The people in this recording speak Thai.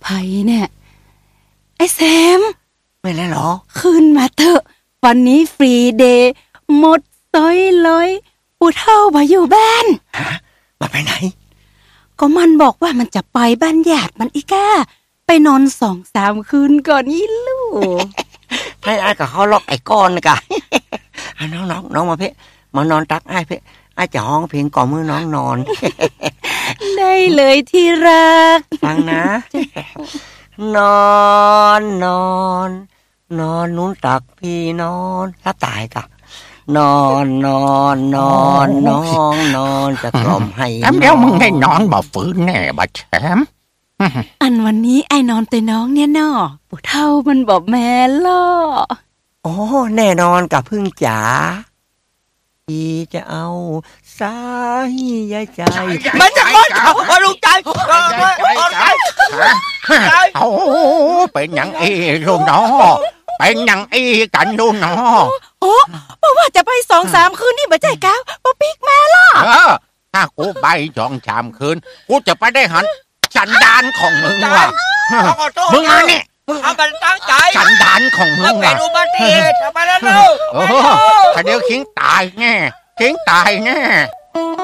เนี่ยไอ้แซมไม่แล้วหรอขึ้นมาเถอะวันนี้ฟรีเดย์หมดต้อยเลยปู่เฒ่ามาอยู่บ้านมาไปไหนก็มันบอกว่ามันจะไปบ้านญาติมันอีก้าไปนอน 2-3 คืนก่อนอีลูกให้อ้ายกับเขาล็อกไอ้ก้อนนะกะน้องมาเพ่มานอนตักอ้ายเพ่อ้ายจะห้องเพลงก่อมือน้องนอนได้เลยที่รักฟังนะนอนนุ้นตักพี่นอนรับตายกะนอนจะกล่อมให้แเดี๋ยวมึงได้นอนบ่ฟื้นแน่บ่แชมอันวันนี้ไอ้นอนแต่น้องเนี่ยนอปู่เฒ่ามันบอกแม่ล่ออ๋อแน่นอนกับพึ่งจ๋าพี่จะเอาสายใยใจมันจะก้อนเขาลูกใจเอาเป็นอย่างอีลูกน้อเป็นอย่างอีกันลูกน้อโอ้บอกว่าจะไป 2-3 คืนนี่บ่ใจก้าวบ่ปิ๊กแม่ล่ะถ้ากูไป2-3 คืนกูจะไปได้หันสันดานของมึงว่ะมึงมาเนี่ยเอากันตั้งใจสันดานของมึงว่ะไปดูบันเทิงทำไมล่ะลูกเดี๋ยวคิงตายแน่